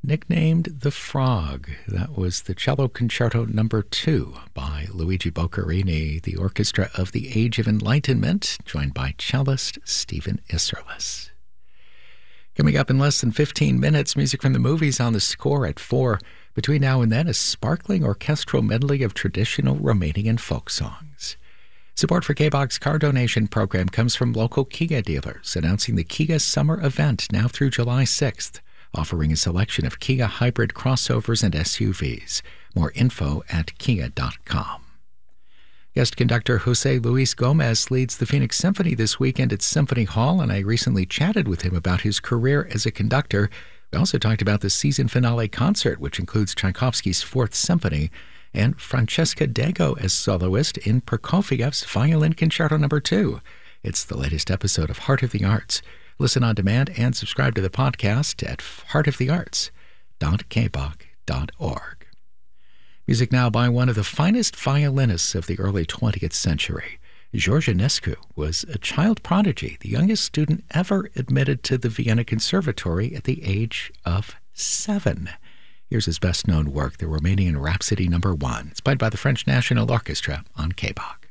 Nicknamed the Frog. That was the Cello Concerto No. 2 by Luigi Boccherini, the Orchestra of the Age of Enlightenment, joined by cellist Stephen Isserlis. Coming up in less than 15 minutes, music from the movies on the score at 4. Between now and then, a sparkling orchestral medley of traditional Romanian folk songs. Support for K-Bog's car donation program comes from local Kia dealers, announcing the Kia Summer Event now through July 6th. Offering a selection of Kia hybrid crossovers and SUVs. More info at kia.com. Guest conductor Jose Luis Gomez leads the Phoenix Symphony this weekend at Symphony Hall, and I recently chatted with him about his career as a conductor. We also talked about the season finale concert, which includes Tchaikovsky's Fourth Symphony, and Francesca Dago as soloist in Prokofiev's Violin Concerto No. 2. It's the latest episode of Heart of the Arts. Listen on demand and subscribe to the podcast at heartofthearts.kbog.org. Music now by one of the finest violinists of the early 20th century. George Enescu was a child prodigy, the youngest student ever admitted to the Vienna Conservatory at the age of 7. Here's his best-known work, the Romanian Rhapsody No. 1. It's played by the French National Orchestra on K-Bog.